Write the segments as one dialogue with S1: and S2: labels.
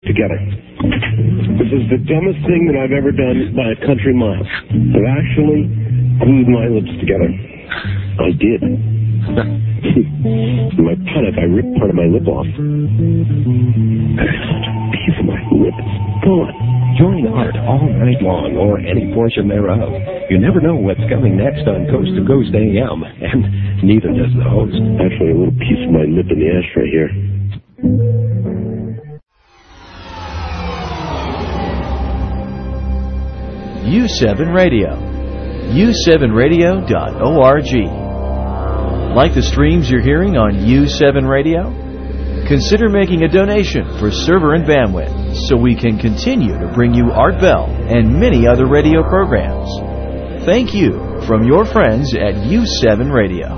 S1: Together. This is the dumbest thing that I've ever done by a country mile. I've actually glued my lips together. I did. In my panic, I ripped part of my lip off. A piece of my lip is gone.
S2: Join Art all night long, or any portion thereof. You never know what's coming next on Coast to Coast AM, and neither does the host.
S1: Actually, a little piece of my lip in the ashtray here.
S3: U7 Radio. U7Radio.org. Like the streams you're hearing on U7 Radio? Consider making a donation for server and bandwidth so we can continue to bring you Art Bell and many other radio programs. Thank you from your friends at U7 Radio.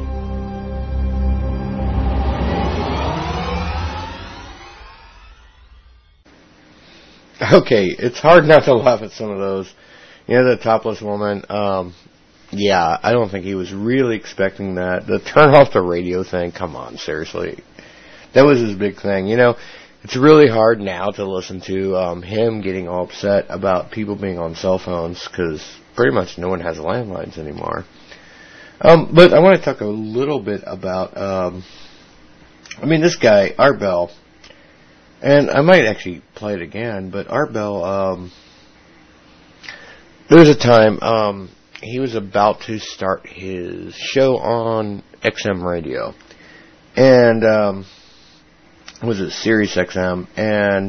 S4: Okay, it's hard not to laugh at some of those. You know, the topless woman, yeah, I don't think he was really expecting that. The turn off the radio thing, come on, seriously. That was his big thing. You know, it's really hard now to listen to him getting all upset about people being on cell phones, because pretty much no one has landlines anymore. But I want to talk a little bit about, this guy, Art Bell, and I might actually play it again, but Art Bell, there was a time he was about to start his show on XM radio, and was it Sirius XM, and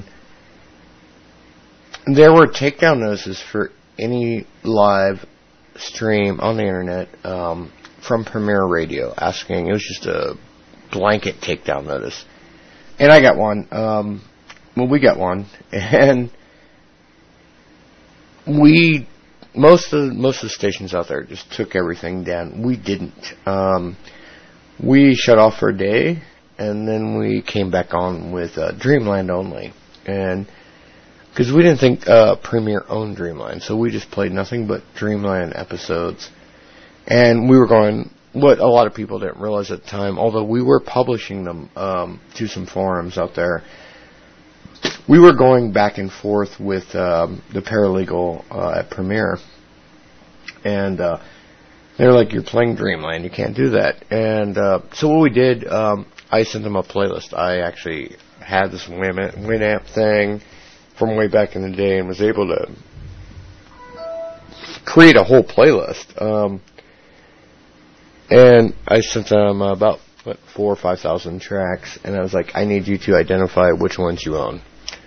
S4: there were takedown notices for any live stream on the internet from Premier Radio, asking. It was just a blanket takedown notice, and I got one. We got one, and most of the stations out there just took everything down. We didn't. We shut off for a day, and then we came back on with Dreamland only, and because we didn't think Premier owned Dreamland, so we just played nothing but Dreamland episodes. And we were going, what a lot of people didn't realize at the time, although we were publishing them to some forums out there, we were going back and forth with the paralegal at Premier, and they were like, "You're playing Dreamland, you can't do that." And so what we did, I sent them a playlist. I actually had this Winamp thing from way back in the day, and was able to create a whole playlist. And I sent them about 4,000 or 5,000 tracks, and I was like, "I need you to identify which ones you own."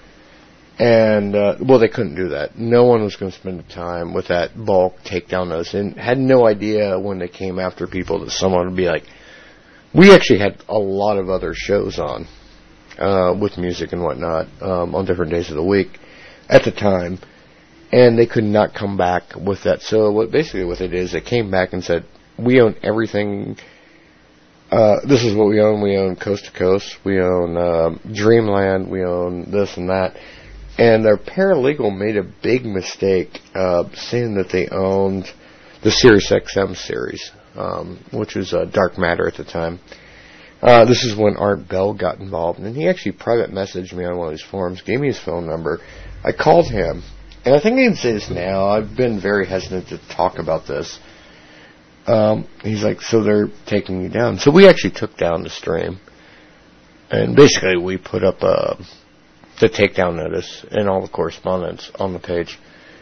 S4: And, they couldn't do that. No one was going to spend the time with that bulk takedown notice, and had no idea when they came after people that someone would be like, we actually had a lot of other shows on, with music and whatnot, on different days of the week at the time, and they could not come back with that. So what it is, they came back and said, we own everything. This is what we own. We own Coast to Coast. We own Dreamland. We own this and that. And their paralegal made a big mistake saying that they owned the Sirius XM series, which was Dark Matter at the time. This is when Art Bell got involved, and he actually private messaged me on one of these forums, gave me his phone number. I called him, and I think I can say this now. I've been very hesitant to talk about this. He's like, so they're taking you down. So we actually took down the stream, and basically we put up the takedown notice and all the correspondence on the page.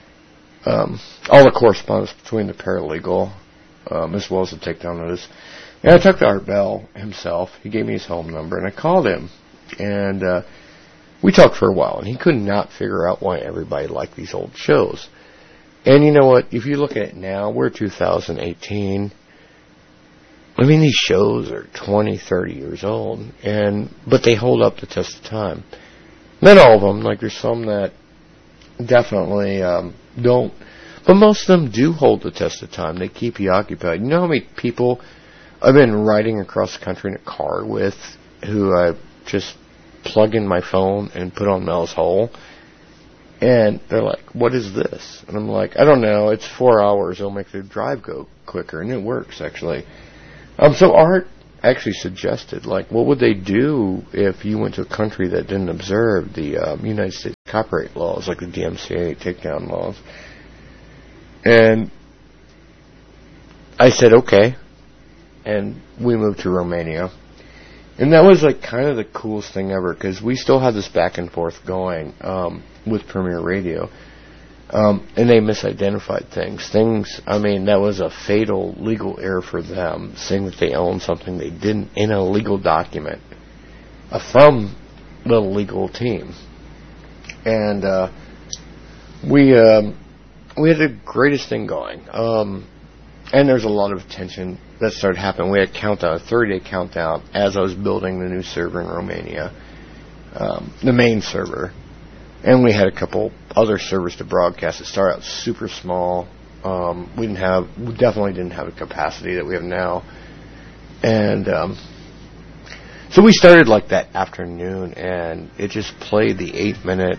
S4: All the correspondence between the paralegal, as well as the takedown notice. And I talked to Art Bell himself. He gave me his home number, and I called him. And we talked for a while, and he could not figure out why everybody liked these old shows. And you know what? If you look at it now, we're 2018. These shows are 20, 30 years old, but they hold up the test of time. Not all of them. Like, there's some that definitely don't. But most of them do hold the test of time. They keep you occupied. You know how many people I've been riding across the country in a car with who I just plug in my phone and put on Mel's Hole? And they're like, what is this? And I'm like, I don't know. It's 4 hours. It'll make the drive go quicker. And it works, actually. So Art actually suggested, like, what would they do if you went to a country that didn't observe the United States copyright laws, like the DMCA takedown laws. And I said, okay. And we moved to Romania. And that was like kind of the coolest thing ever, because we still had this back and forth going with Premier Radio. And they misidentified things. That was a fatal legal error for them, saying that they owned something they didn't in a legal document from the legal team. And we had the greatest thing going. And there's a lot of tension that started happening. We had a 30-day countdown as I was building the new server in Romania, the main server. And we had a couple other servers to broadcast. It started out super small. We definitely didn't have the capacity that we have now. And so we started like that afternoon, and it just played the 8-minute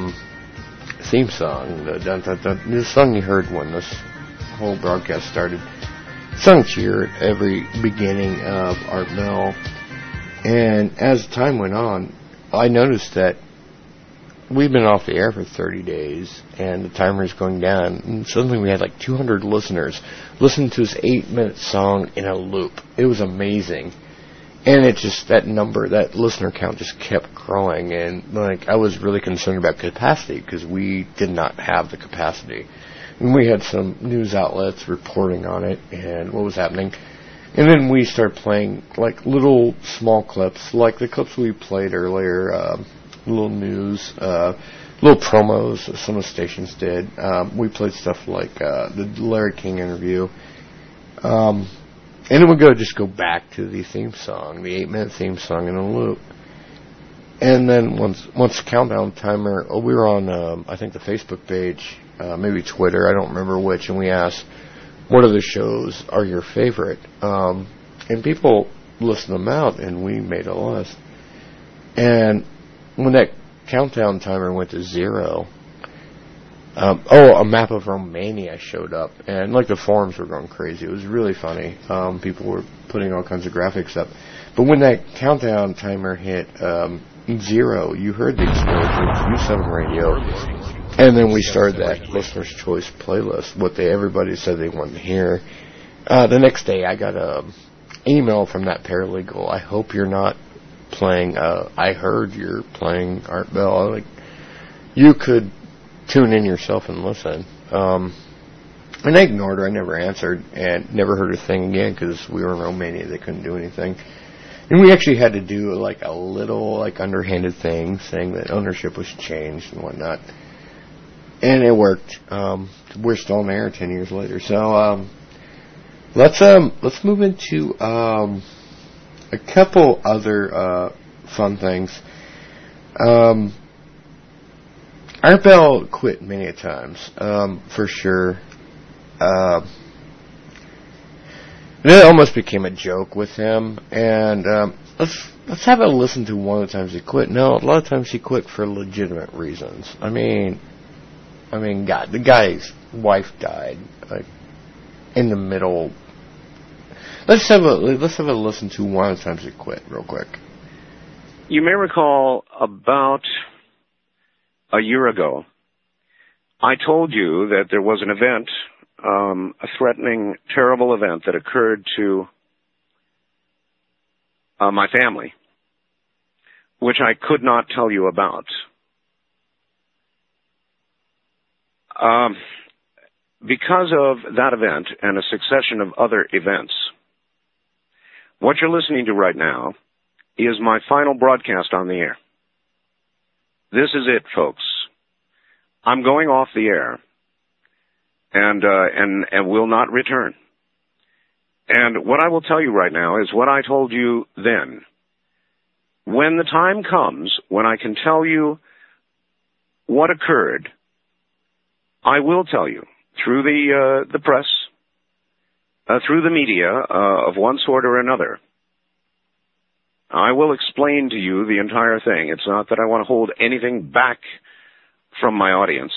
S4: theme song. The song you heard when this whole broadcast started. Sung cheer at every beginning of Art Bell. And as time went on, I noticed that we've been off the air for 30 days, and the timer's going down, and suddenly we had like 200 listeners listen to this 8-minute song in a loop. It was amazing. And it just, that listener count just kept growing, and like I was really concerned about capacity, because we did not have the capacity. And we had some news outlets reporting on it and what was happening. And then we started playing like little small clips, like the clips we played earlier, little news, little promos that some of the stations did. We played stuff like the Larry King interview. And then we'd just go back to the theme song, the 8-minute theme song in a loop. And then once the countdown timer, we were on, I think, the Facebook page, maybe Twitter, I don't remember which, and we asked, what other shows are your favorite? And people listed them out, and we made a list. And when that countdown timer went to 0, a map of Romania showed up, and like the forums were going crazy. It was really funny. People were putting all kinds of graphics up. But when that countdown timer hit 0, you heard the explosion of U7 Radio, and then we started that Listener's Choice playlist, what everybody said they wanted to hear. The next day, I got a email from that paralegal. I hope you're not playing. I heard you're playing Art Bell. Like, you could tune in yourself and listen. And I ignored her. I never answered and never heard a thing again, because we were in Romania. They couldn't do anything. And we actually had to do like a little like underhanded thing, saying that ownership was changed and whatnot. And it worked. We're still on air 10 years later. So let's move into a couple other fun things. Art Bell quit many a times, for sure. It almost became a joke with him. And let's have a listen to one of the times he quit. No, a lot of times he quit for legitimate reasons. I mean, God, the guy's wife died like in the middle. Let's have a listen to one of the times he quit real quick.
S5: You may recall about a year ago, I told you that there was an event, a threatening, terrible event that occurred to my family, which I could not tell you about. Because of that event and a succession of other events, what you're listening to right now is my final broadcast on the air. This is it, folks. I'm going off the air and will not return. And what I will tell you right now is what I told you then. When the time comes when I can tell you what occurred, I will tell you through the press, through the media of one sort or another. I will explain to you the entire thing. It's not that I want to hold anything back from my audience.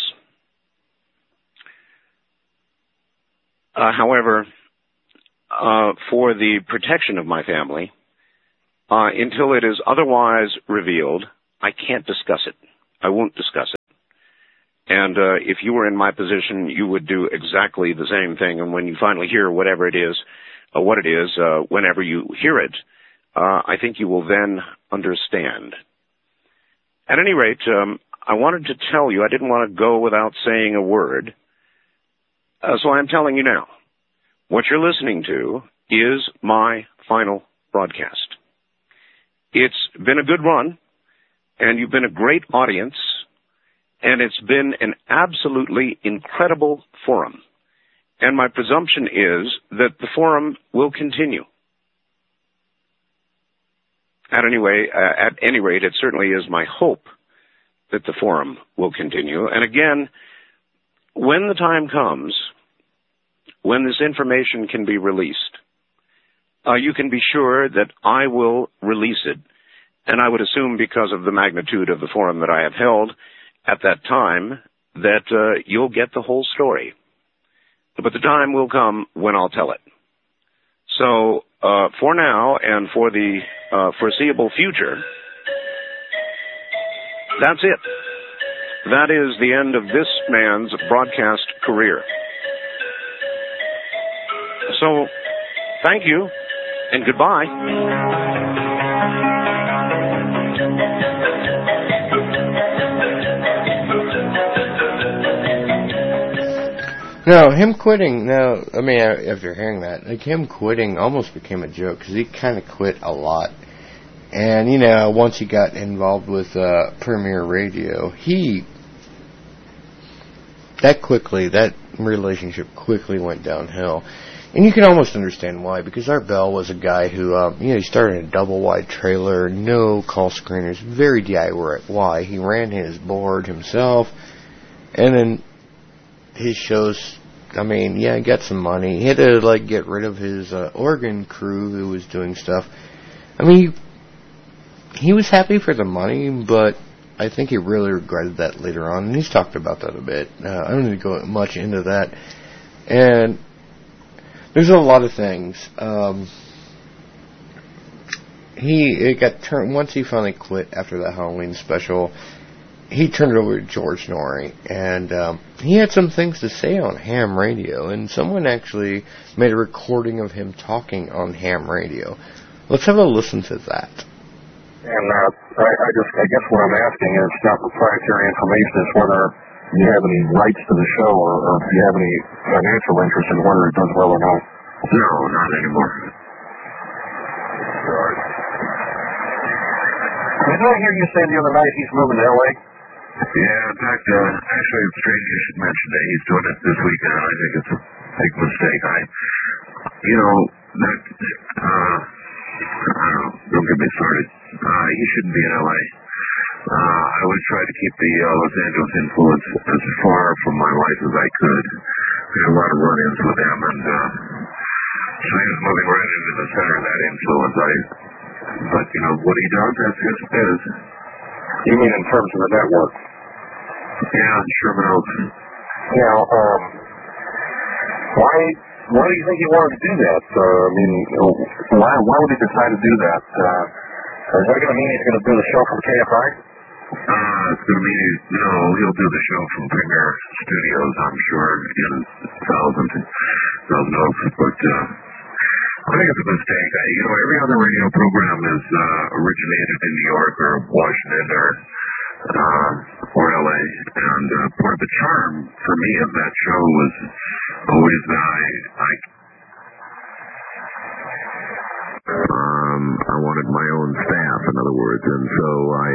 S5: However, for the protection of my family, until it is otherwise revealed, I can't discuss it. I won't discuss it. And if you were in my position, you would do exactly the same thing. And when you finally hear whatever it is, what it is, whenever you hear it, I think you will then understand. At any rate, I wanted to tell you, I didn't want to go without saying a word, so I'm telling you now. What you're listening to is my final broadcast. It's been a good run, and you've been a great audience, and it's been an absolutely incredible forum. And my presumption is that the forum will continue. At any rate, it certainly is my hope that the forum will continue. And again, when the time comes, when this information can be released, you can be sure that I will release it. And I would assume, because of the magnitude of the forum that I have held at that time, that you'll get the whole story. But the time will come when I'll tell it. So, for now and for the foreseeable future, that's it. That is the end of this man's broadcast career. So, thank you, and goodbye.
S4: No, him quitting, after hearing that, him quitting almost became a joke, because he kind of quit a lot. And, once he got involved with Premier Radio, that relationship quickly went downhill. And you can almost understand why, because Art Bell was a guy who, he started in a double-wide trailer, no call screeners, very DIY. He ran his board himself, and then his shows, he got some money. He had to, get rid of his organ crew who was doing stuff. He was happy for the money, but I think he really regretted that later on, and he's talked about that a bit. I don't need to go much into that. And there's a lot of things. It got turned, once he finally quit after the Halloween special, he turned it over to George Norrie, and he had some things to say on ham radio, and someone actually made a recording of him talking on ham radio. Let's have a listen to that.
S6: And I guess what I'm asking is not proprietary information, is whether you have any rights to the show, or if you have any financial interest in whether it does well or not.
S7: No, not anymore.
S6: Right. Did I hear you say the other night he's moving to L.A.?
S7: Yeah, in fact, actually, it's strange you should mention that he's doing it this weekend. I think it's a big mistake. I don't know, don't get me started. He shouldn't be in L.A. I always try to keep the Los Angeles influence as far from my life as I could. We had a lot of run-ins with them, and so he was moving right into the center of that influence. But, what he does, that's his biz.
S6: You mean in terms of the network?
S7: Yeah, Sherman Oaks.
S6: Now, why do you think he wanted to do that? Why would he decide to do that? Is that going to mean he's going to do the show from KFI?
S7: It's going to mean he'll do the show from Premier Studios, I'm sure, in Thousand Oaks. But I think it's a mistake. Every other radio program is originated in New York or Washington or LA, and part of the charm for me of that show was always that I wanted my own staff, in other words, and so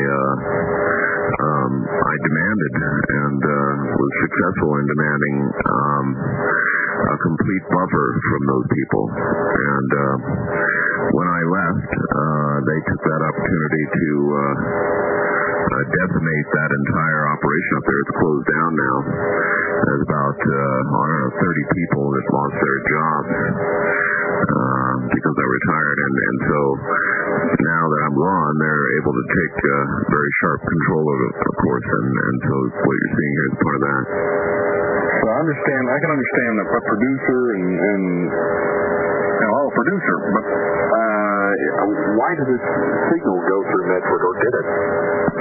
S7: I demanded and was successful in demanding a complete buffer from those people. And when I left, they took that opportunity to decimate that entire operation up there. It's closed down now. There's about 30 people that lost their jobs because I retired, and so now that I'm gone, they're able to take very sharp control of it, of course, and so what you're seeing here is part of that.
S6: Well, I can understand that a producer and a producer, but why did this signal go through network, or did it?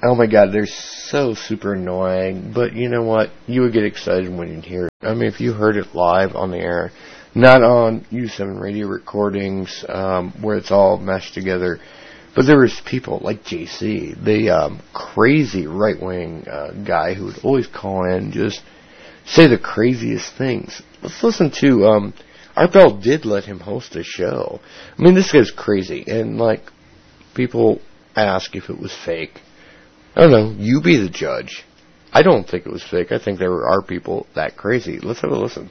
S4: Oh my God, they're so super annoying. But you know what? You would get excited when you'd hear it. I mean, if you heard it live on the air, not on U7 radio recordings where it's all meshed together, but there was people like JC, the crazy right-wing guy who would always call in and just say the craziest things. Let's listen to, Art Bell did let him host a show. I mean, this guy's crazy, and like, people ask if it was fake. I don't know, you be the judge. I don't think it was fake. I think there are people that crazy. Let's have a listen.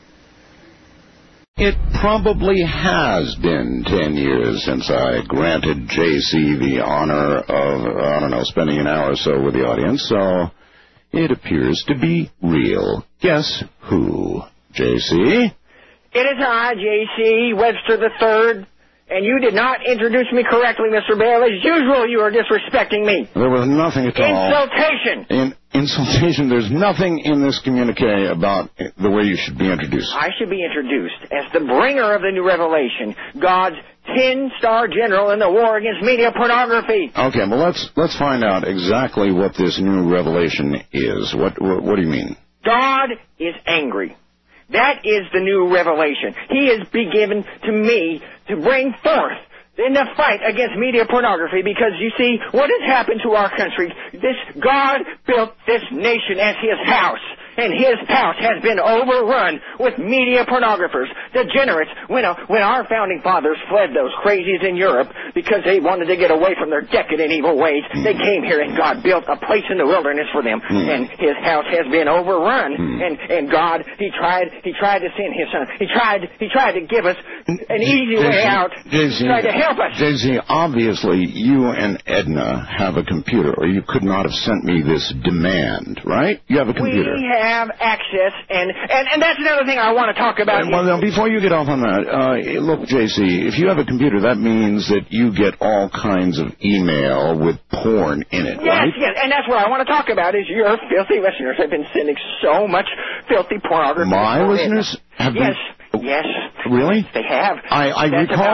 S8: It probably has been 10 years since I granted JC the honor of, spending an hour or so with the audience, so it appears to be real. Guess who? JC?
S9: It is I, J.C. Webster III, and you did not introduce me correctly, Mr. Bale. As usual, you are disrespecting me.
S8: There was nothing at all.
S9: Insultation.
S8: Insultation. There's nothing in this communique about the way you should be introduced.
S9: I should be introduced as the bringer of the new revelation, God's 10-star general in the war against media pornography.
S8: Okay, well, let's find out exactly what this new revelation is. What do you mean?
S9: God is angry. That is the new revelation. He has been given to me to bring forth in the fight against media pornography, because you see what has happened to our country. God built this nation as His house, and His house has been overrun with media pornographers, degenerates. When our founding fathers fled those crazies in Europe because they wanted to get away from their decadent evil ways, they came here and God built a place in the wilderness for them, and His house has been overrun. And God, He tried to send His Son. He tried to give us an easy way out. He tried to help us.
S8: Jay-Z, obviously you and Edna have a computer, or you could not have sent me this demand, right? You have a computer.
S9: We have access, and that's another thing I want to talk about.
S8: Well, now, before you get off on that, look, JC, if you have a computer, that means that you get all kinds of email with porn in it, right?
S9: Yes, and that's what I want to talk about, is your filthy listeners have been sending so much filthy pornography.
S8: My listeners have been...
S9: Yes.
S8: Really?
S9: They have.
S8: I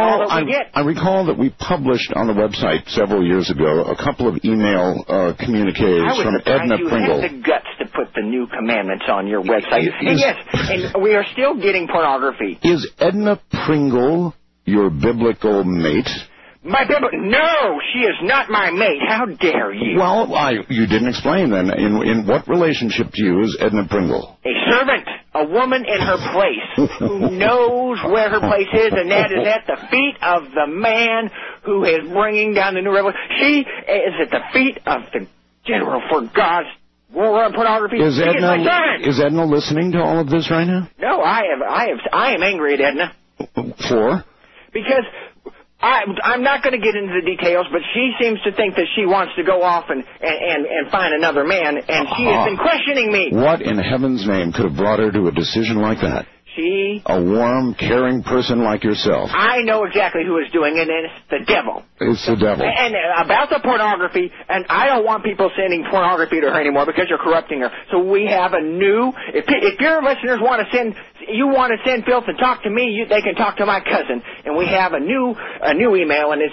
S8: recall that we published on the website several years ago a couple of email communiques from Edna Pringle.
S9: You had the guts to put the new commandments on your website. And we are still getting pornography.
S8: Is Edna Pringle your biblical mate?
S9: No, she is not my mate. How dare you?
S8: Well, you didn't explain then. In what relationship to you is Edna Pringle?
S9: A servant, a woman in her place, who knows where her place is, and that is at the feet of the man who is bringing down the new revelation. She is at the feet of the general for God's war on pornography.
S8: Is Edna listening to all of this right now?
S9: No, I am angry at Edna.
S8: For?
S9: Because I'm not going to get into the details, but she seems to think that she wants to go off and find another man, and she has been questioning me.
S8: What in heaven's name could have brought her to a decision like that? A warm, caring person like yourself.
S9: I know exactly who is doing it, and it's the devil.
S8: It's the devil.
S9: And about the pornography, and I don't want people sending pornography to her anymore because you're corrupting her. So we have a new... If your listeners want to send filth and talk to me, they can talk to my cousin. And we have a new email, and it's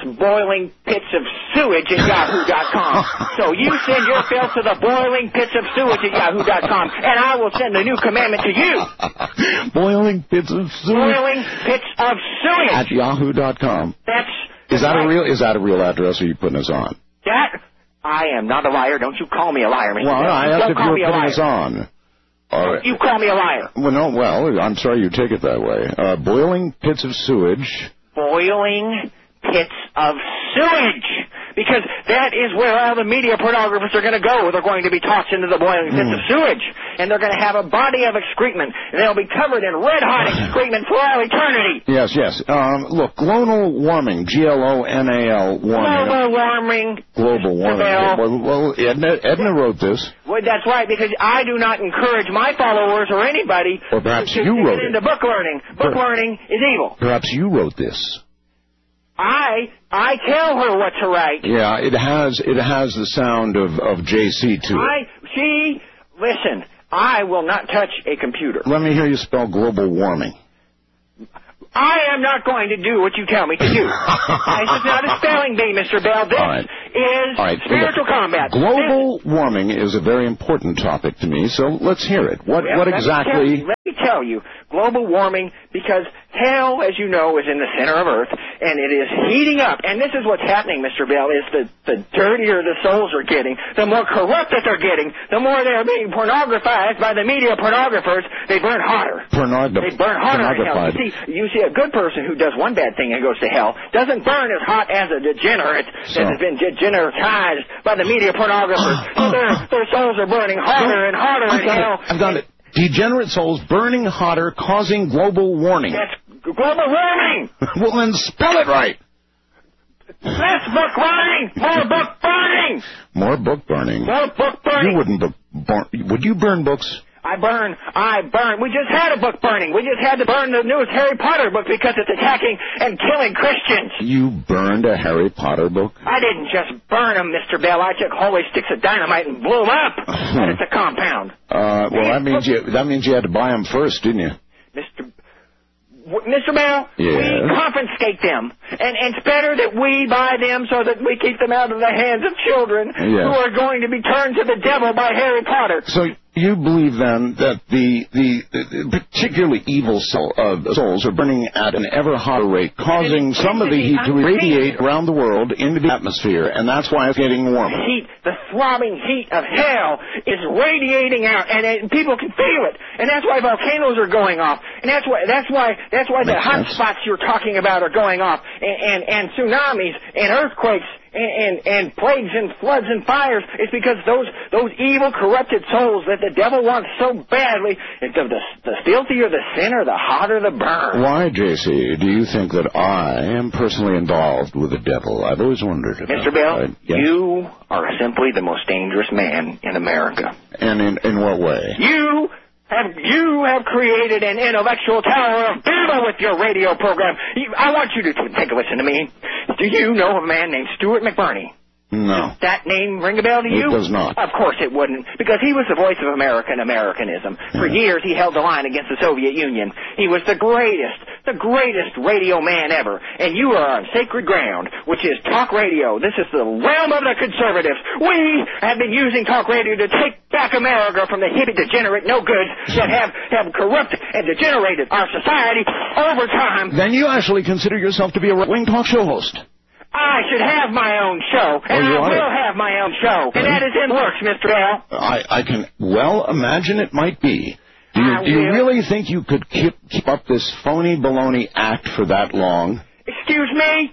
S9: boilingpitsofsewage@yahoo.com. So you send your filth to the boilingpitsofsewage@yahoo.com, and I will send the new commandment to you.
S8: Boiling pits of sewage.
S9: Boiling pits of sewage
S8: at yahoo.com. Is that a real address, or are you putting us on?
S9: I am not a liar. Don't you call me a liar, Mr.
S8: Well, I asked if you were putting us on.
S9: You call me a liar.
S8: Well, I'm sorry you take it that way. Boiling pits of sewage.
S9: Boiling pits of sewage. Because that is where all the media pornographers are going to go. They're going to be tossed into the boiling pits of sewage. And they're going to have a body of excrement. And they'll be covered in red-hot excrement for all eternity.
S8: Yes. Look, global warming, GLONAL warming. Global warming. Well, Edna wrote this.
S9: Well, that's right, because I do not encourage my followers or anybody
S8: or perhaps
S9: to
S8: you wrote
S9: get into book learning. Book learning is evil.
S8: Perhaps you wrote this.
S9: I tell her what to write.
S8: Yeah, it has the sound of JC to it.
S9: Listen, I will not touch a computer.
S8: Let me hear you spell global warming.
S9: I am not going to do what you tell me to do. This is not a spelling bee, Mr. Bell. This is spiritual combat.
S8: Global warming is a very important topic to me, so let's hear it. What exactly...
S9: Let me tell you, global warming, because hell, as you know, is in the center of Earth, and it is heating up. And this is what's happening, Mr. Bell, is the dirtier the souls are getting, the more corrupt that they're getting, the more they're being pornographized by the media pornographers. They burn hotter. They burn hotter in hell. You see a good person who does one bad thing and goes to hell doesn't burn as hot as a degenerate that has been degeneratized by the media pornographers. Their souls are burning hotter and hotter in hell.
S8: I've got it. Degenerate souls burning hotter, causing global warming.
S9: That's global warming.
S8: Well, then spell it right.
S9: Less book burning. More book burning.
S8: More book burning.
S9: More book burning.
S8: You wouldn't would you burn books?
S9: I burn. We just had a book burning. We just had to burn the newest Harry Potter book because it's attacking and killing Christians.
S8: You burned a Harry Potter book?
S9: I didn't just burn them, Mr. Bell. I took whole sticks of dynamite and blew them up. And it's a compound.
S8: Well, that means you had to buy them first, didn't you?
S9: Mr. Bell,
S8: yes.
S9: We confiscate them. And it's better that we buy them so that we keep them out of the hands of children who are going to be turned to the devil by Harry Potter.
S8: So you believe, then, that the particularly evil souls are burning at an ever hotter rate, causing some of the heat to radiate around the world into the atmosphere, and that's why it's getting warmer.
S9: The throbbing heat of hell is radiating out, and people can feel it, and that's why volcanoes are going off, and that's why the hot spots you're talking about are going off, and tsunamis and earthquakes. And plagues and floods and fires. It's because those evil, corrupted souls that the devil wants so badly, the filthier the sinner, the hotter the burn.
S8: Why, J.C., do you think that I am personally involved with the devil? I've always wondered about
S9: Mr. Bell,
S8: yes?
S9: You are simply the most dangerous man in America.
S8: And in what way?
S9: You have created an intellectual tower of Babel with your radio program. I want you to take a listen to me. Do you know a man named Stuart McBurney?
S8: No.
S9: Does that name ring a bell to you?
S8: It does not.
S9: Of course it wouldn't, because he was the voice of America and Americanism. For years he held the line against the Soviet Union. He was the greatest radio man ever. And you are on sacred ground, which is talk radio. This is the realm of the conservatives. We have been using talk radio to take back America from the hippie degenerate no-goods that have corrupted and degenerated our society over time.
S8: Then you actually consider yourself to be a right-wing talk show host.
S9: I should have my own show, and I will have my own show, and that is in works, Mr. Bell.
S8: I can well imagine it might be. Do you really think you could keep up this phony baloney act for that long?
S9: Excuse me?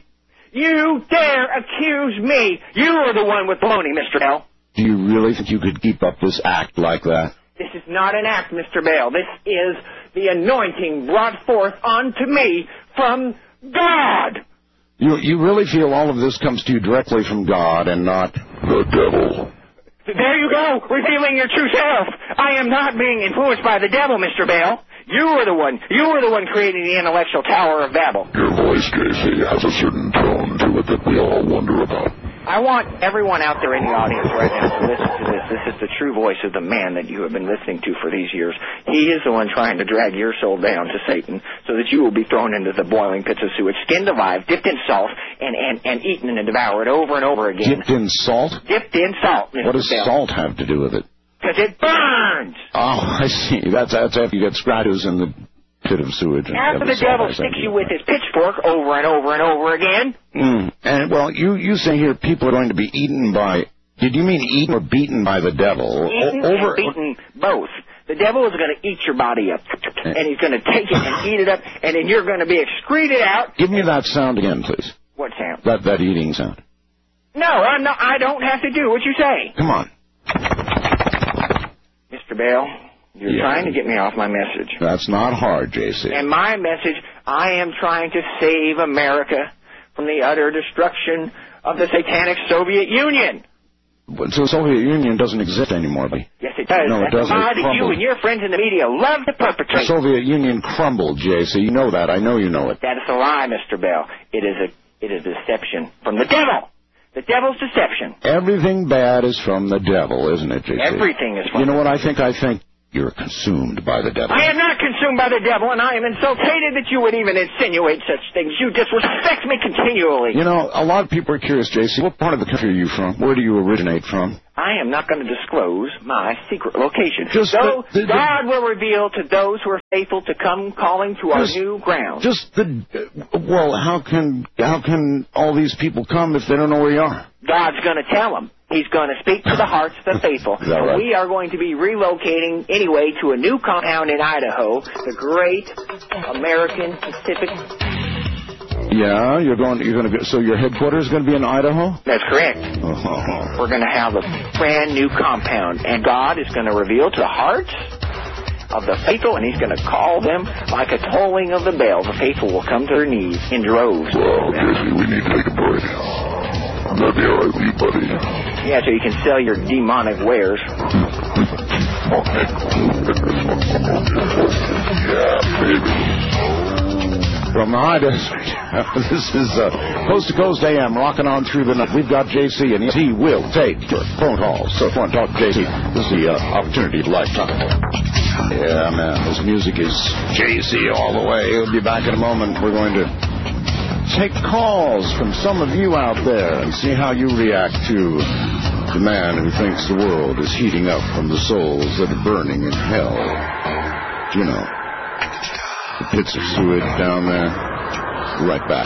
S9: You dare accuse me? You are the one with baloney, Mr. Bell.
S8: Do you really think you could keep up this act like that?
S9: This is not an act, Mr. Bell. This is the anointing brought forth unto me from God.
S8: You really feel all of this comes to you directly from God and not the devil?
S9: There you go, revealing your true self. I am not being influenced by the devil, Mr. Bell. You were the one creating the intellectual Tower of Babel.
S7: Your voice, J.C., has a certain tone to it that we all wonder about.
S9: I want everyone out there in the audience right now to listen to this. This is the true voice of the man that you have been listening to for these years. He is the one trying to drag your soul down to Satan so that you will be thrown into the boiling pits of sewage, skinned alive, dipped in salt, and eaten and devoured over and over again.
S8: Dipped in salt?
S9: Dipped in salt, Mr.
S8: What does
S9: Bell.
S8: salt have to do with it?
S9: Because it burns.
S8: Oh, I see. That's after you get scratches in the pit of sewage.
S9: After the devil sticks you with his pitchfork over and over and over again.
S8: And, well, you say here people are going to be eaten by... Did you mean eaten or beaten by the devil?
S9: Eaten and beaten, both. The devil is going to eat your body up, and he's going to take it and eat it up, and then you're going to be excreted out.
S8: Give me that sound again, please.
S9: What sound?
S8: That eating sound.
S9: No, I don't have to do what you say.
S8: Come on.
S9: Mr. Bell, you're trying to get me off my message.
S8: That's not hard, J.C.
S9: And my message, I am trying to save America from the utter destruction of the satanic Soviet Union.
S8: So the Soviet Union doesn't exist anymore, buddy.
S9: Yes, it does.
S8: No,
S9: That's
S8: it doesn't.
S9: a lie that you and your friends in the media love to perpetrate.
S8: The Soviet Union crumbled, J.C. You know that. I know you know it.
S9: That is a lie, Mr. Bell. It is a deception from the devil. The devil's deception.
S8: Everything bad is from the devil, isn't it, J.C.?
S9: Everything is from
S8: You know what I think? I think You're consumed by the devil.
S9: I am not consumed by the devil, and I am insulted that you would even insinuate such things. You disrespect me continually.
S8: You know, a lot of people are curious, J.C. What part of the country are you from? Where do you originate from?
S9: I am not going to disclose my secret location.
S8: God
S9: will reveal to those who are faithful to come calling to our new ground.
S8: Well, how can all these people come if they don't know where you are?
S9: God's going to tell them. He's going to speak to the hearts of the faithful.
S8: Is that right?
S9: We are going to be relocating anyway to a new compound in Idaho, the Great American Pacific.
S8: Yeah, you're going to go, so your headquarters is going to be in Idaho?
S9: That's correct.
S8: Oh.
S9: We're going to have a brand new compound, and God is going to reveal to the hearts of the faithful, and He's going to call them like a tolling of the bell. The faithful will come to their knees in droves.
S7: Well, Jesse, we need to take a break. That'd be all right with you, buddy.
S9: Yeah, so you can sell your demonic wares.
S7: Yeah, baby.
S8: From the high desert, this is Coast to Coast AM, rocking on through the night. We've got JC, and he will take your phone calls. So if you want to talk to JC, this is the opportunity of a lifetime. Yeah, man, this music is JC all the way. He'll be back in a moment. We're going to take calls from some of you out there and see how you react to the man who thinks the world is heating up from the souls that are burning in hell. You know, the pits of sewage down there. Right back.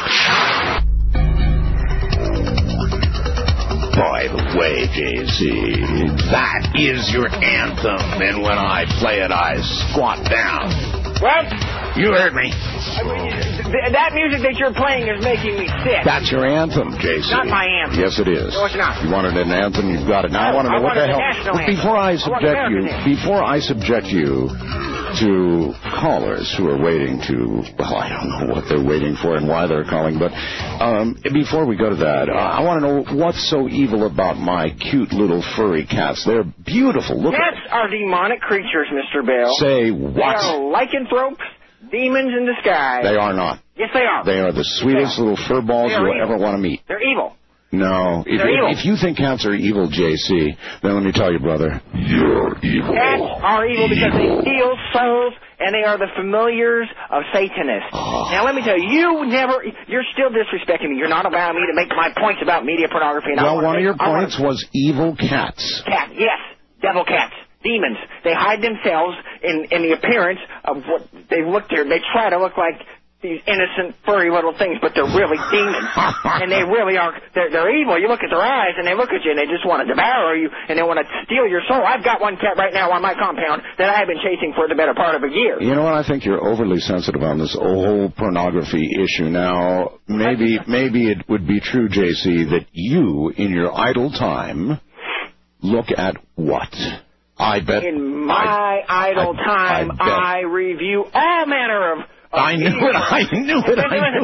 S8: By the way, JC, that is your anthem, and when I play it, I squat down.
S9: What?
S8: You heard me.
S9: That music that you're playing is making me sick.
S8: That's your anthem, JC.
S9: Not my anthem.
S8: Yes, it is.
S9: No, it's not.
S8: You wanted an anthem, you've got it. Now I want to know what the hell. But before I subject you to callers who are waiting to, well, I don't know what they're waiting for and why they're calling, but before we go to that, I want to know what's so evil about my cute little furry cats. They're beautiful. Look
S9: Cats are demonic creatures, Mr. Bell.
S8: Say what?
S9: They are lycanthropes, demons in disguise.
S8: They are not.
S9: Yes, they are.
S8: They are the sweetest little fur balls you'll ever want to meet.
S9: They're evil.
S8: No. If you think cats are evil, JC, then let me tell you, brother, you're evil.
S9: Cats are evil because they steal souls, and they are the familiars of Satanists. Now, let me tell you, you're still disrespecting me. You're not allowing me to make my points about media pornography. And
S8: well, one of your points was evil cats.
S9: Cat, yes. Devil cats. Demons. They hide themselves in the appearance of what they look there. They try to look like these innocent, furry little things, but they're really demons. And they really are. They're evil. You look at their eyes, and they look at you, and they just want to devour you, and they want to steal your soul. I've got one cat right now on my compound that I have been chasing for the better part of a year.
S8: You know what? I think you're overly sensitive on this whole pornography issue. Now, maybe it would be true, JC, that you, in your idle time, look at what? I bet.
S9: In my idle time, I review all manner of...
S8: I knew it.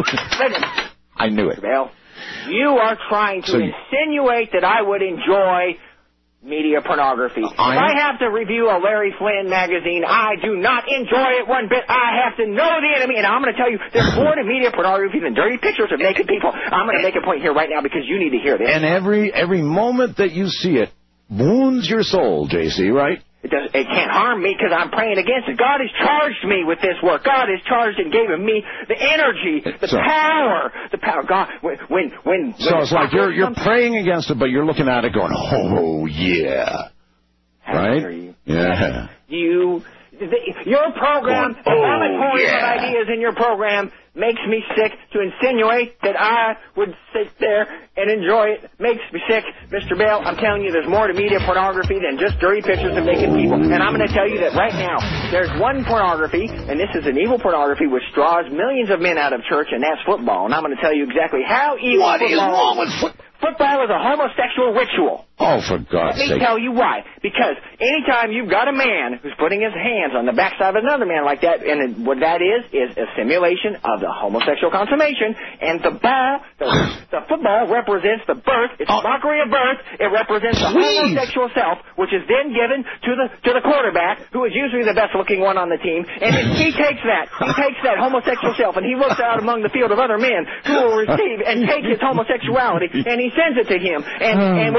S9: Well, you are trying to insinuate that I would enjoy media pornography. If I have to review a Larry Flynn magazine, I do not enjoy it one bit. I have to know the enemy, and I'm going to tell you, there's more to media pornography than dirty pictures of naked people. I'm going to make a point here right now because you need to hear this.
S8: And every moment that you see it wounds your soul, JC, right?
S9: It can't harm me because I'm praying against it. God has charged me with this work. God has charged and given me the energy, the power. God, when
S8: so it's like you're praying against it, but you're looking at it going, oh yeah, right? Yeah.
S9: Your program, the vomit of ideas in your program makes me sick. To insinuate that I would sit there and enjoy it makes me sick. Mr. Bell, I'm telling you, there's more to media pornography than just dirty pictures of naked people. And I'm going to tell you that right now, there's one pornography, and this is an evil pornography which draws millions of men out of church, and that's football. And I'm going to tell you exactly how evil
S8: What is wrong with football?
S9: Football is a homosexual ritual.
S8: Oh, for God's sake.
S9: Let me tell you why. Because anytime you've got a man who's putting his hands on the backside of another man like that, and what that is a simulation of the homosexual consummation, and the football represents the birth. It's a mockery of birth. It represents the homosexual self, which is then given to the quarterback, who is usually the best-looking one on the team, and he takes that homosexual self, and he looks out among the field of other men who will receive and take his homosexuality, and he sends it to him, and with the intention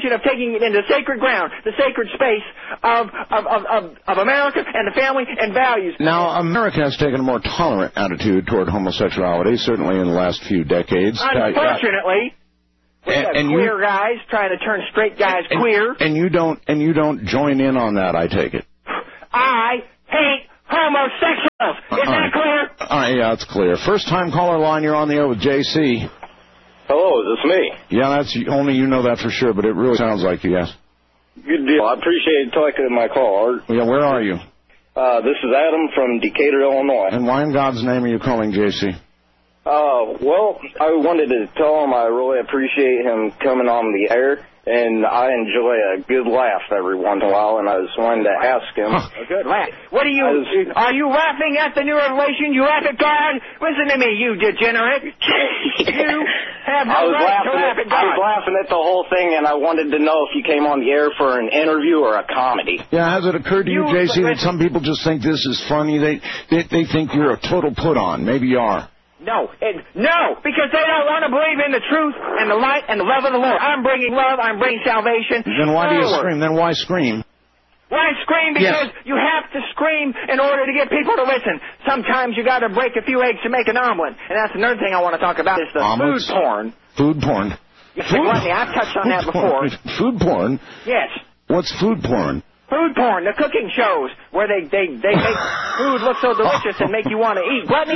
S9: intention of taking it into sacred ground, the sacred space of America and the family and values.
S8: Now, America has taken a more tolerant attitude toward homosexuality, certainly in the last few decades.
S9: Unfortunately, we have queer guys trying to turn straight guys queer.
S8: And you don't join in on that, I take it.
S9: I hate homosexuals. Is that clear?
S8: Yeah, it's clear. First-time caller line, you're on the air with JC.
S10: Hello, is this me?
S8: Yeah, that's only you know that for sure, but it really sounds like you, yes.
S10: Good deal. I appreciate taking my call, Art.
S8: Yeah, where are you?
S10: This is Adam from Decatur, Illinois.
S8: And why in God's name are you calling JC?
S10: Well, I wanted to tell him I really appreciate him coming on the air, and I enjoy a good laugh every once in a while, and I just wanted to ask him.
S9: A good laugh. What are you laughing at the new revelation? You laugh at God? Listen to me, you degenerate. You have no right to laugh at God.
S10: I was laughing at the whole thing, and I wanted to know if you came on the air for an interview or a comedy.
S8: Yeah, has it occurred to you, JC, that some people just think this is funny? They think you're a total put-on. Maybe you are.
S9: No, because they don't want to believe in the truth and the light and the love of the Lord. I'm bringing love. I'm bringing salvation.
S8: Then why do you scream? Then why scream?
S9: Why scream? Because you have to scream in order to get people to listen. Sometimes you got to break a few eggs to make an omelet, and that's another thing I want to talk about is the
S8: omelets?
S9: Food porn.
S8: Food porn.
S9: Yes, I've touched on that before.
S8: Food porn.
S9: Yes.
S8: What's food porn?
S9: Food porn, the cooking shows where they make food look so delicious and make you want to eat. Gluttony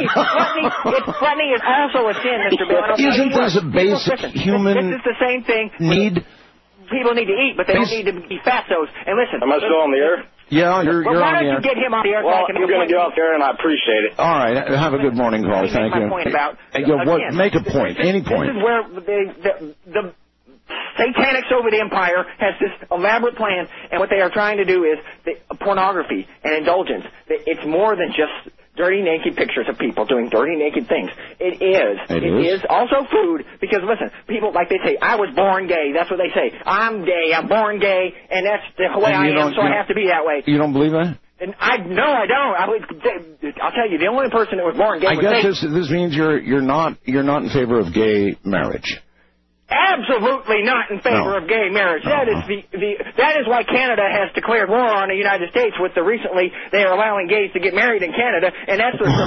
S9: is also a sin, Mr. Bill.
S8: Isn't this a basic human
S9: This is the same thing.
S8: Need?
S9: People need to eat, but they don't need to be fatos. And listen.
S10: Am I still on the air?
S8: Yeah, you're on the air.
S9: Why don't you get him on the air?
S10: Well, I'm going to get off there, and I appreciate it.
S8: All right, have a good morning call. Thank you. Make a point, any point.
S9: This is where the Satanics over the empire has this elaborate plan, and what they are trying to do is pornography and indulgence. It's more than just dirty, naked pictures of people doing dirty, naked things. It is also food, because, listen, people, like they say, I was born gay. That's what they say. I'm gay. I'm born gay, and that's the way I am, so I have to be that way.
S8: You don't believe that?
S9: And I don't. I'll tell you, the only person that was born gay
S8: I guess this means you're not in favor of gay marriage.
S9: Absolutely not in favor of gay marriage. That is why Canada has declared war on the United States. Recently they are allowing gays to get married in Canada, and that's the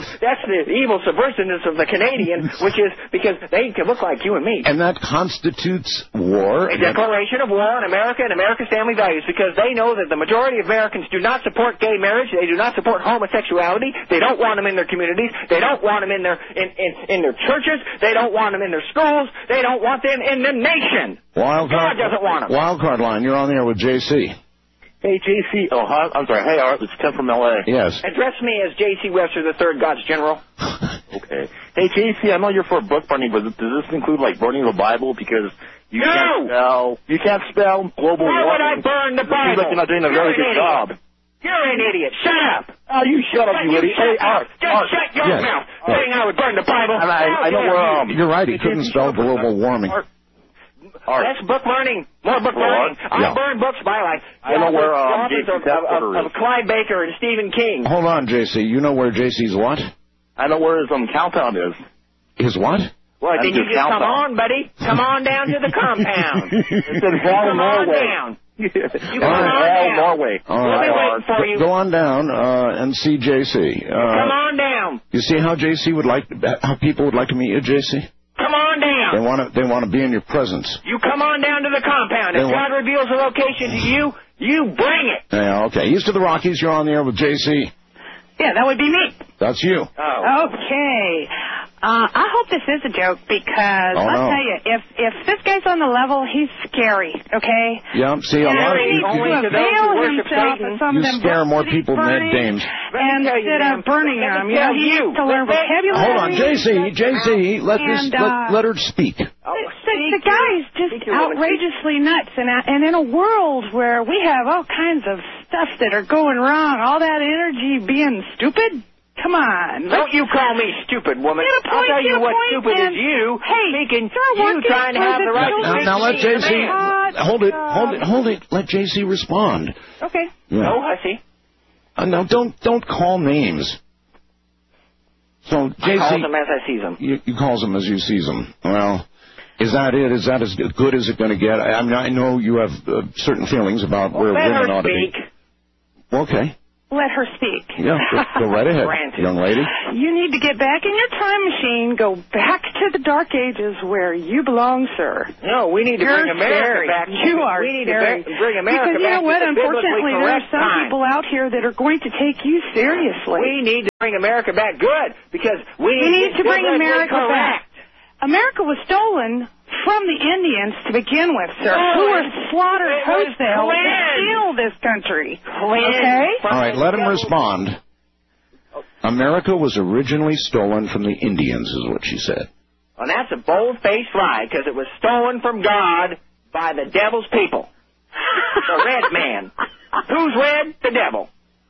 S9: evil subversiveness of the Canadian, which is because they can look like you and me.
S8: And that constitutes war.
S9: A declaration of war on America and America's family values, because they know that the majority of Americans do not support gay marriage. They do not support homosexuality. They don't want them in their communities. They don't want them in their churches. They don't want them in their schools. They don't want them in the nation. God doesn't want them.
S8: Wildcard line, you're on there with JC.
S11: Hey, JC. Oh, I'm sorry. Hey, Art. It's Tim from L.A.
S8: Yes.
S9: Address me as J.C. Webster III, God's General.
S11: Okay. Hey, JC, I know you're for book burning, but does this include, like, burning the Bible? Because you can't spell global warming.
S9: Why would I burn the Bible?
S11: Seems like you're not doing a very good job.
S9: You're an idiot. Shut up.
S11: Oh, you shut up, you idiot. Hey, Art.
S9: Just shut your mouth. Saying I would burn the Bible.
S11: I know where...
S8: You're right. He couldn't spell global warming.
S9: That's book learning. More book learning. I burn books by life.
S11: I know where
S9: of Clyde Baker and Stephen King.
S8: Hold on, JC. You know where JC's what?
S11: I know where his compound is.
S8: His what?
S9: Well, then you just come on, buddy. Come on down to the compound.
S11: It's in Hell, Norway.
S9: You come on down.
S11: Norway.
S8: All right. Go on down and see JC.
S9: Come on down.
S8: You see how JC how people would like to meet you, JC?
S9: Come on down.
S8: They want to be in your presence.
S9: You come on down to the compound. If God reveals the location to you, you bring it.
S8: Yeah, okay. East of the Rockies, you're on the air with JC.
S12: Yeah, that would be me.
S8: That's you.
S12: Oh. Okay. I hope this is a joke, because I'll tell you, if this guy's on the level, he's scary, okay?
S8: Yeah, see, a lot of
S12: people
S8: you scare more people than Ned Dames.
S12: Instead of burning them, he needs to learn vocabulary.
S8: Hold on, JC, let her speak.
S12: The guy's just outrageously nuts, and in a world where we have all kinds of stuff that are going wrong, all that energy being stupid. Come on.
S9: Don't you call me stupid, woman. I'll tell you what stupid is you. You trying to have the right.
S8: Now let JC hold it. Let JC respond.
S12: Okay.
S8: Yeah.
S9: Oh, I see.
S8: Now don't call names. So JC,
S9: I call them as I see them.
S8: You calls them as you sees them. Well, Is that it? Is that as good as it's going to get? I mean, I know you have certain feelings about where women ought to be. Okay.
S12: Let her speak.
S8: Yeah, go right ahead, young lady.
S12: You need to get back in your time machine, go back to the dark ages where you belong, sir.
S9: No, we need to bring America back.
S12: You are
S9: We need
S12: scary.
S9: to bring America
S12: because you know
S9: back
S12: what?
S9: to the
S12: Unfortunately, there are
S9: biblically
S12: some
S9: correct
S12: people out here that are going to take you seriously.
S9: We need to bring America back good because we
S12: need to bring America
S9: correct.
S12: back. America was stolen from the Indians to begin with, sir, who were slaughtered wholesale to steal this country. Okay?
S8: All right, let him respond. America was originally stolen from the Indians, is what she said.
S9: And that's a bold-faced lie because it was stolen from God by the devil's people. The red man. Who's red? The devil.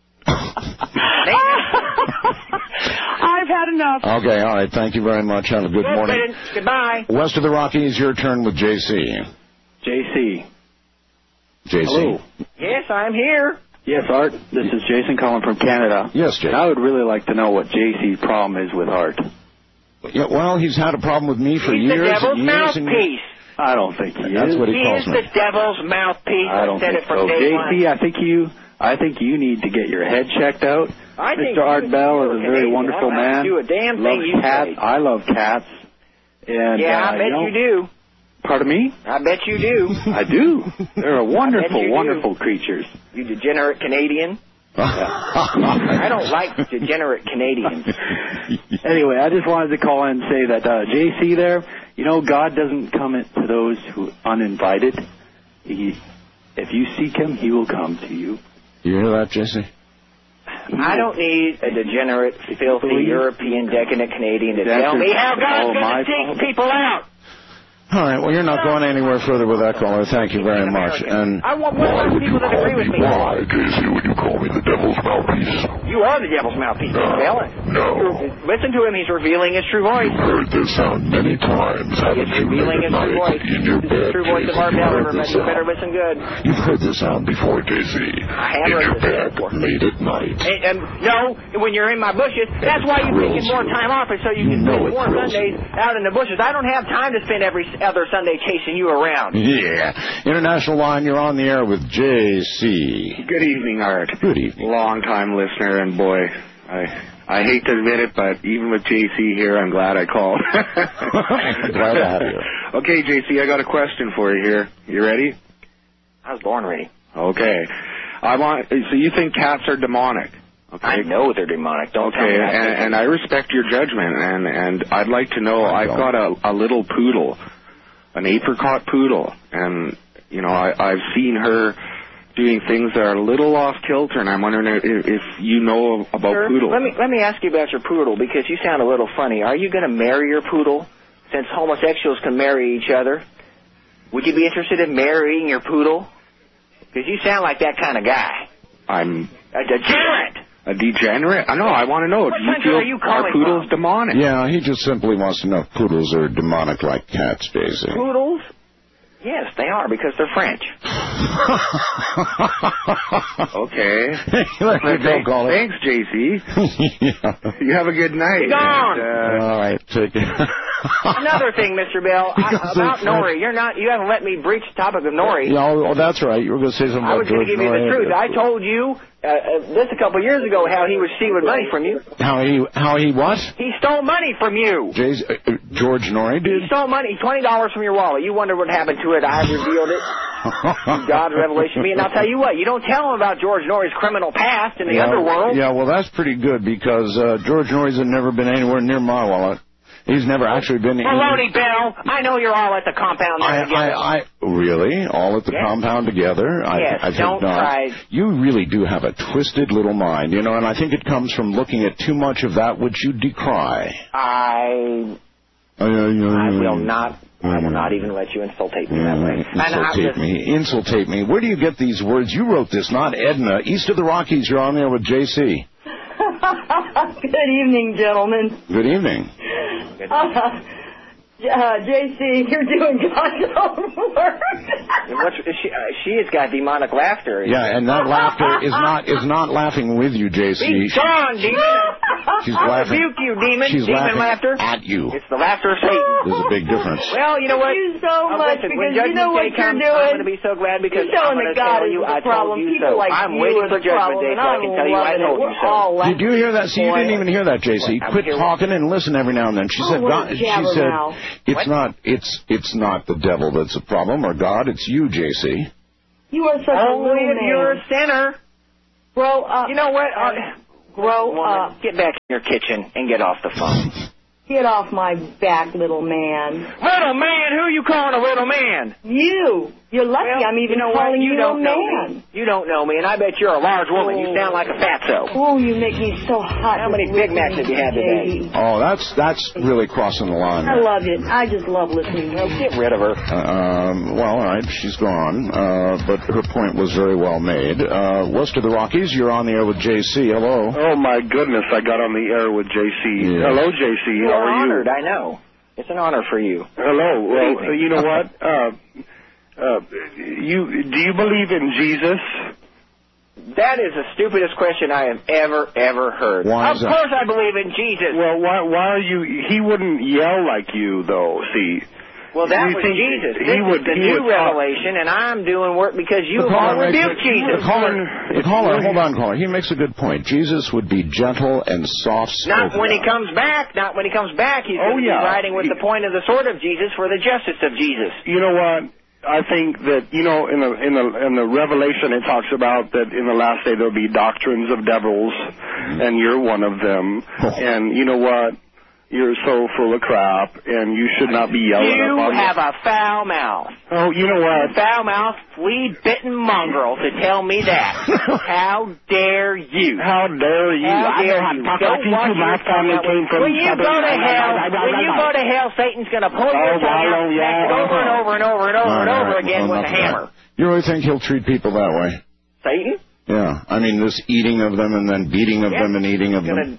S12: I've had enough.
S8: Okay, all right. Thank you very much. Have a good morning.
S9: Goodbye.
S8: West of the Rockies, your turn with JC.
S13: JC.
S8: Hello.
S9: Yes, I'm here.
S13: Yes, Art. This is Jason calling from Canada.
S8: Yes, Jason.
S13: I would really like to know what JC's problem is with Art.
S8: Yeah, well, he's had a problem with me for
S9: He's
S8: years
S9: the devil's
S8: and years and years.
S9: mouthpiece.
S13: I don't think he is.
S8: That's what he calls
S9: is
S8: me.
S9: the devil's mouthpiece.
S13: I don't
S9: said
S13: think
S9: it from
S13: so.
S9: day
S13: JC,
S9: one.
S13: I think you need to get your head checked out.
S9: I think
S13: Mr. Art Bell is a very
S9: Canadian.
S13: wonderful
S9: I don't
S13: man.
S9: do a damn thing
S13: Loves
S9: you
S13: cats.
S9: say.
S13: I love cats. And,
S9: Yeah, I bet you do.
S13: Pardon me?
S9: I bet you do.
S13: I do. They're wonderful,
S9: you
S13: wonderful creatures.
S9: You degenerate Canadian. I don't like degenerate Canadians.
S13: Anyway, I just wanted to call in and say that JC there, you know, God doesn't come to those who uninvited. If you seek him, he will come to you.
S8: You hear that, JC?
S9: I don't need a degenerate, filthy, European, decadent Canadian to tell me how God's going to take people out.
S8: All right, well, you're not going anywhere further with that caller. Thank you very much. And
S9: I want more people that agree with me.
S7: Why, JC, would you call me the devil's mouthpiece?
S9: You are the devil's mouthpiece, Bill.
S7: No.
S9: Listen to him. He's revealing his true voice.
S7: You've heard this sound many times, haven't you?
S9: Revealing his true voice.
S7: In your
S9: This is
S7: bed,
S9: the true voice of our
S7: JC,
S9: Bell.
S7: you've heard
S9: Everybody,
S7: this
S9: you better
S7: sound.
S9: listen good.
S7: You've heard this sound before, JC.
S9: I have
S7: in
S9: heard
S7: your
S9: this
S7: bed,
S9: before.
S7: late at night.
S9: No, when you're in my bushes, that's why you're taking more time off, so you can spend more Sundays out in the bushes. I don't have time to spend every other Sunday chasing you around.
S8: yeah, International Line, you're on the air with JC.
S14: Good evening, Art.
S8: Good evening.
S14: Long-time listener, and boy, I hate to admit it, but even with JC here, I'm glad I called.
S8: Glad to have you.
S14: Okay, JC, I got a question for you here. You ready?
S9: I was born ready.
S14: Okay. So you think cats are demonic? Okay.
S9: I know they're demonic. Don't tell me that.
S14: And I respect your judgment, and I'd like to know, I've got a little poodle, an apricot poodle, and, you know, I've seen her doing things that are a little off kilter, and I'm wondering if you know about poodles.
S9: Let me ask you about your poodle, because you sound a little funny. Are you going to marry your poodle, since homosexuals can marry each other? Would you be interested in marrying your poodle? Because you sound like that kind of guy.
S14: I'm
S9: a degenerate.
S14: A degenerate? I know. I want to know.
S9: What
S14: Do you
S9: country
S14: feel
S9: are you calling
S14: are poodles
S9: from?
S14: demonic?
S8: Yeah, he just simply wants to know if poodles are demonic like cats, JC.
S9: Poodles? Yes, they are, because they're French.
S14: Okay.
S8: Thanks,
S14: JC. You have a good night.
S9: Be gone.
S8: All right, take it.
S9: Another thing, Mr. Bell, about Nori. You haven't let me breach the topic of Nori.
S8: Yeah, oh, that's right. You were going to say something
S9: I
S8: about
S9: was going to give you the truth. I told you this a couple of years ago how he was stealing money from you.
S8: How he what?
S9: He stole money from you.
S8: George Nori did?
S9: He stole money, $20 from your wallet. You wonder what happened to it. I revealed it. God's revelation to me. And I'll tell you what, you don't tell him about George Nori's criminal past in the underworld.
S8: Yeah, well, that's pretty good because George Nori's never been anywhere near my wallet. He's never actually been...
S9: Baloney, Bell. I know you're all at the compound there together.
S8: Really? All at the compound together?
S9: Yes,
S8: I think
S9: don't
S8: not.
S9: try.
S8: You really do have a twisted little mind, you know, and I think it comes from looking at too much of that which you decry.
S9: I will not even let you insultate me that way.
S8: Insultate me. Where do you get these words? You wrote this, not Edna. East of the Rockies, you're on there with JC.
S15: Good evening, gentlemen.
S8: Good evening.
S15: JC, you're doing God's own work.
S9: She has got demonic laughter.
S8: Yeah, and that laughter is not laughing with you, JC.
S9: Be gone, demon.
S8: She's
S9: I
S8: laughing.
S9: rebuke you, demon.
S8: She's
S9: demon
S8: laughing
S9: laughter.
S8: at you.
S9: It's the laughter of Satan.
S8: There's a big difference.
S9: Well, you know what?
S15: Thank you so much,
S9: listen,
S15: because
S9: when
S15: you know what
S9: Judgment Day
S15: you're
S9: comes,
S15: doing.
S9: I'm going to be so glad because
S15: You're showing
S9: I'm going
S15: that
S9: to
S15: God
S9: tell
S15: is
S9: you
S15: the
S9: I
S15: problem.
S9: told you
S15: People
S9: so.
S15: like
S9: I'm
S15: you
S9: waiting
S15: are
S9: for
S15: the
S9: Judgment
S15: problem,
S9: Day
S15: and
S9: so I can tell you I told you so.
S8: Did you hear that? See, you didn't even hear that, JC. Quit talking and listen every now and then. She said, God, she said, it's not the devil that's the problem or God, it's you, JC.
S15: You are such a little
S9: Only if
S15: man.
S9: you're a sinner.
S15: Grow up.
S9: You know what?
S15: Grow up.
S9: Get back in your kitchen and get off the phone.
S15: Get off my back, little man.
S9: Little man? Who are you calling a little man?
S15: You. You're lucky I'm even calling you a man.
S9: You don't know me, and I bet you're a large woman. You sound like a fatso.
S15: Oh, you make me so hot.
S9: How many Big Macs have you had today?
S8: Oh, that's really crossing the line.
S15: I love it. I just love listening to you.
S9: Get rid of her.
S8: Well, all right, she's gone, but her point was very well made. West of the Rockies, you're on the air with JC. Hello.
S16: Oh, my goodness, I got on the air with JC.
S8: Yeah.
S16: Hello, JC.
S9: You're
S16: How are you?
S9: honored, I know. It's an honor for you.
S16: Hello. Well, you know what? Do you believe in Jesus?
S9: That is the stupidest question I have ever heard.
S16: Why
S9: of
S16: is that?
S9: course I believe in Jesus.
S16: Well, why are you? He wouldn't yell like you, though. See.
S9: Well, that
S16: You
S9: was
S16: think
S9: Jesus.
S16: he
S9: This
S16: would-
S9: is the
S16: he
S9: new
S16: would talk-
S9: revelation, and I'm doing work because you all rebuked Jesus.
S8: The caller, hold on, caller. He makes a good point. Jesus would be gentle and soft-spoken.
S9: Not when he comes back. Not when he comes back. He's going to be riding with the point of the sword of Jesus for the justice of Jesus.
S16: You know what? I think that in the Revelation it talks about that in the last day there'll be doctrines of devils, and you're one of them. And you know what? You're so full of crap, and you should not be yelling
S9: You
S16: up on
S9: have a foul mouth.
S16: Oh, you know what?
S9: Foul mouth, flea-bitten mongrel to tell me that. How dare you?
S16: How dare you?
S9: How dare you? Don't watch
S16: last time we came from
S9: When you go to hell, Satan's going to pull your tongue out over and over and over and over and over again with a hammer.
S8: You really think he'll treat people that way?
S9: Satan?
S8: Yeah. I mean, this eating of them and then beating of them and eating of them.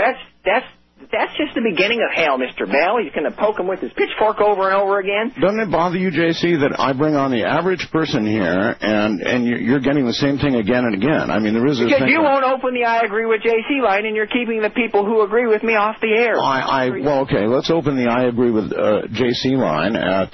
S9: That's just the beginning of hell, Mr. Bell. He's going to poke him with his pitchfork over and over again.
S8: Doesn't it bother you, JC, that I bring on the average person here and you're getting the same thing again and again? I mean, there is this
S9: Because
S8: thing.
S9: you won't open the I agree with JC line, and you're keeping the people who agree with me off the air.
S8: Well, okay, let's open the I agree with JC line at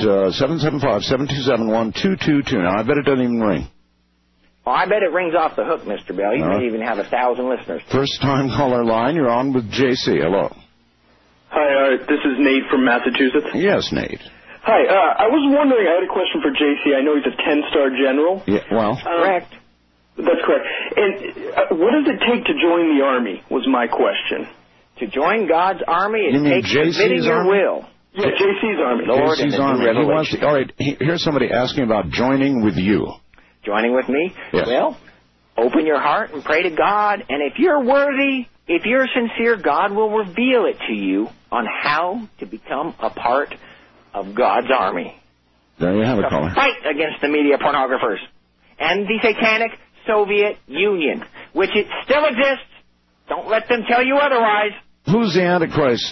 S8: 775-727-1222. Now, I bet it doesn't even ring.
S9: Well, I bet it rings off the hook, Mr. Bell. You might even have 1,000 listeners.
S8: First-time caller line, you're on with JC. Hello.
S17: Hi, this is Nate from Massachusetts.
S8: Yes, Nate.
S17: Hi, I was wondering, I had a question for JC. I know he's a 10-star general.
S8: Yeah, well.
S9: Correct.
S17: That's correct. And what does it take to join the Army, was my question.
S9: To join God's Army,
S8: You
S9: it
S8: mean
S9: takes submitting
S8: JC's
S9: your
S8: Army?
S9: will.
S17: Yeah, JC's Army.
S9: Lord,
S8: JC's
S9: and the
S8: Army.
S9: new
S8: He wants
S9: revelation.
S8: to, all right, here's somebody asking about joining with you.
S9: Joining with me?
S8: Yes.
S9: Well, open your heart and pray to God, and if you're worthy, if you're sincere, God will reveal it to you on how to become a part of God's army.
S8: There you have it, caller.
S9: Fight against the media pornographers and the satanic Soviet Union, which it still exists. Don't let them tell you otherwise.
S8: Who's the Antichrist?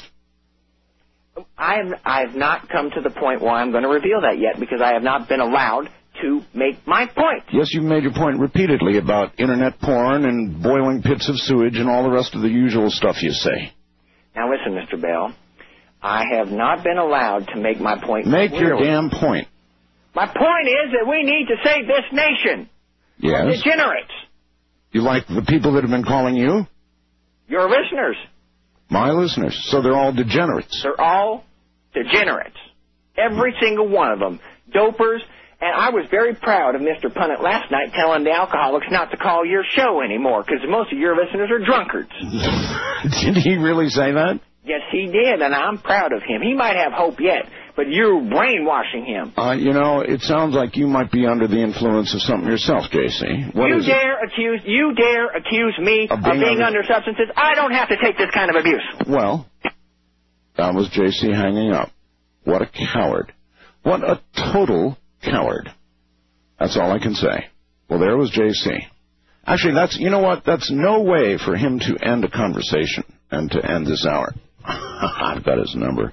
S9: I have not come to the point where I'm going to reveal that yet because I have not been allowed to make my point.
S8: Yes, you've made your point repeatedly about internet porn and boiling pits of sewage and all the rest of the usual stuff you say.
S9: Now listen, Mr. Bell, I have not been allowed to make my point
S8: Make your
S9: clearly.
S8: damn point.
S9: My point is that we need to save this nation from
S8: Yes.
S9: degenerates.
S8: You like the people that have been calling you?
S9: Your listeners,
S8: My listeners. So they're all degenerates.
S9: they're all degenerates. Every single one of them. Dopers. And I was very proud of Mr. Punnett last night telling the alcoholics not to call your show anymore because most of your listeners are drunkards.
S8: Did he really say that?
S9: Yes, he did, and I'm proud of him. He might have hope yet, but you're brainwashing him.
S8: It sounds like you might be under the influence of something yourself, JC. What
S9: You
S8: is it?
S9: dare accuse me of being under substances. I don't have to take this kind of abuse.
S8: Well, that was JC hanging up. What a coward. What a total coward. That's all I can say. Well, there was JC. Actually, that's no way for him to end a conversation and to end this hour. I've got his number.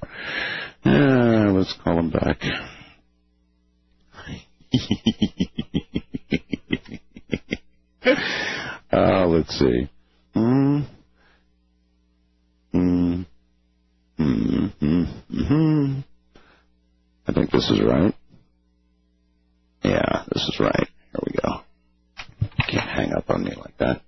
S8: Let's call him back. Let's see. this is right. Yeah, this is right. Here we go. Can't hang up on me like that.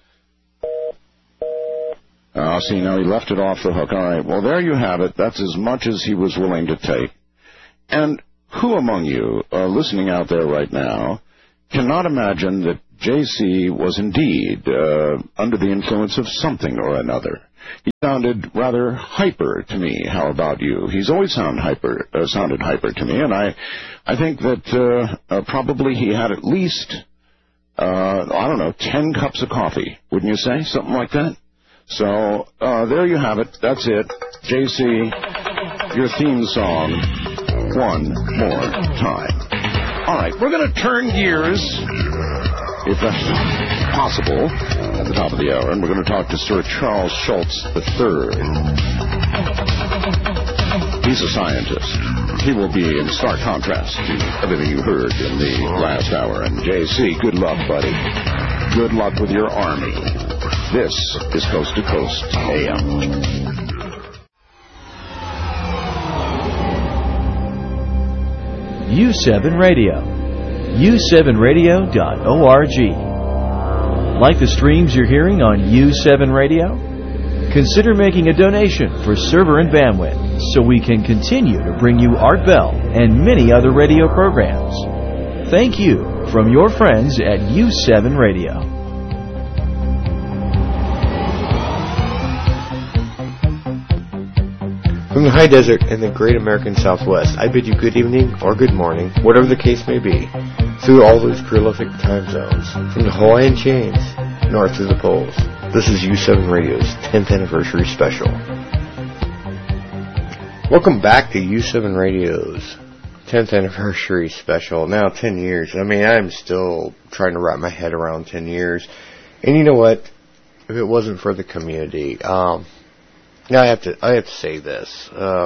S8: See, now he left it off the hook. All right, well, there you have it. That's as much as he was willing to take. And who among you, listening out there right now, cannot imagine that J.C. was indeed under the influence of something or another? He sounded rather hyper to me. How about you? He's always sounded hyper to me, and I think that probably he had at least, 10 cups of coffee, wouldn't you say? Something like that? So, there you have it. That's it. J.C., your theme song, one more time. All right, we're going to turn gears, if that's possible, at the top of the hour, and we're going to talk to Sir Charles Schultz III. He's a scientist. He will be in stark contrast to everything you heard in the last hour. And J.C., good luck, buddy. Good luck with your army. This is Coast to Coast AM.
S3: U7 Radio. U7Radio.org. Like the streams you're hearing on U7 Radio? Consider making a donation for server and bandwidth so we can continue to bring you Art Bell and many other radio programs. Thank you from your friends at U7 Radio.
S4: From the high desert and the great American Southwest, I bid you good evening or good morning, whatever the case may be, through all those prolific time zones, from the Hawaiian chains north to the poles. This is U7 Radio's 10th anniversary special. Welcome back to U7 Radio's 10th anniversary special. Now 10 years. I mean, I'm still trying to wrap my head around 10 years. And you know what? If it wasn't for the community, now I have to say this.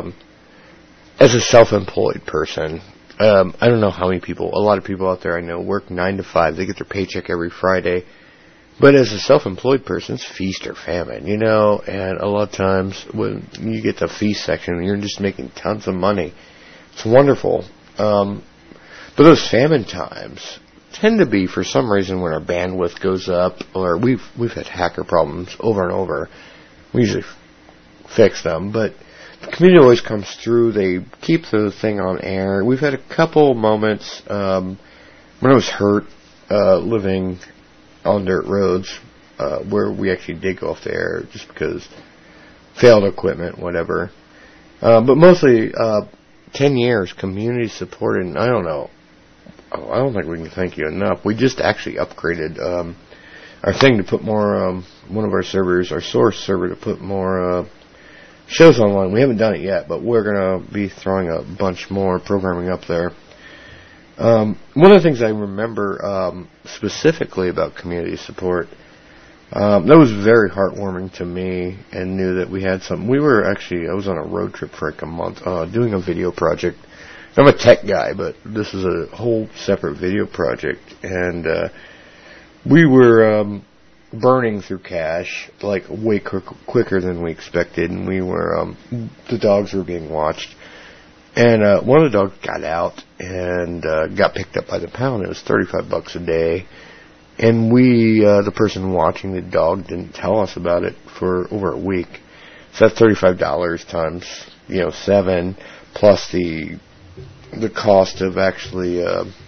S4: As a self-employed person, I don't know how many people, a lot of people out there I know work 9 to 5. They get their paycheck every Friday. But as a self-employed person, it's feast or famine, you know, and a lot of times when you get the feast section, you're just making tons of money. It's wonderful. But those famine times tend to be, for some reason, when our bandwidth goes up, or we've had hacker problems over and over. We usually fix them, but the community always comes through. They keep the thing on air. We've had a couple moments when I was hurt living on dirt roads where we actually did go off the air just because failed equipment, whatever. But mostly 10 years community supported, and I don't know. I don't think we can thank you enough. We just actually upgraded our thing to put more, one of our servers, our source server, to put more shows online. We haven't done it yet, but we're going to be throwing a bunch more programming up there. One of the things I remember specifically about community support, that was very heartwarming to me, and knew that we had something. We were actually, I was on a road trip for like a month doing a video project. I'm a tech guy, but this is a whole separate video project, and we were burning through cash like way quicker than we expected, and we were the dogs were being watched, and one of the dogs got out and got picked up by the pound. It was $35 a day, and we the person watching the dog didn't tell us about it for over a week. So that's $35 times 7 plus the cost of actually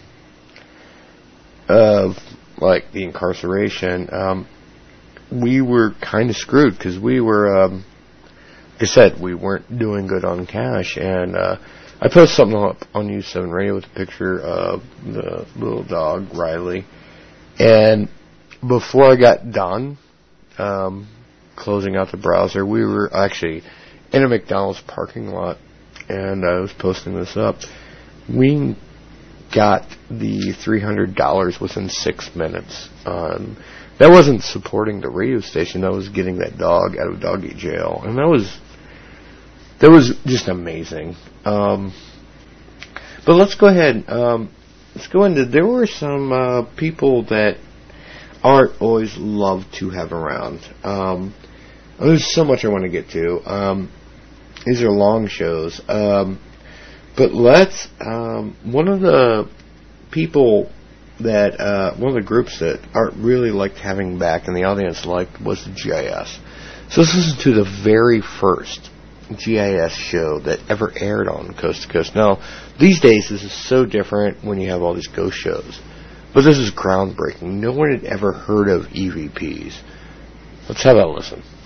S4: like the incarceration. We were kind of screwed because we were, like I said, we weren't doing good on cash. And I posted something up on U7 Radio with a picture of the little dog, Riley. And before I got done closing out the browser, we were actually in a McDonald's parking lot, and I was posting this up. We got the $300 within 6 minutes. That wasn't supporting the radio station. That was getting that dog out of doggy jail, and that was just amazing. But let's go ahead. Let's go into. There were some people that Art always loved to have around. There's so much I want to get to. These are long shows. But let's, one of the people that, one of the groups that Art really liked having back and the audience liked was the GIS. So let's listen to the very first GIS show that ever aired on Coast to Coast. Now, these days this is so different when you have all these ghost shows. But this is groundbreaking. No one had ever heard of EVPs. Let's have a listen.